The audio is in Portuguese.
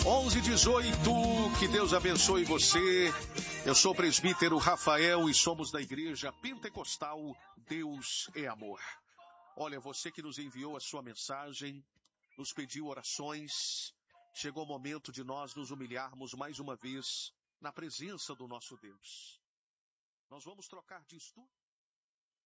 11:18, que Deus abençoe você. Eu sou o presbítero Rafael e somos da Igreja Pentecostal Deus é Amor. Olha, você que nos enviou a sua mensagem, nos pediu orações, chegou o momento de nós nos humilharmos mais uma vez na presença do nosso Deus. Nós vamos trocar de estúdio.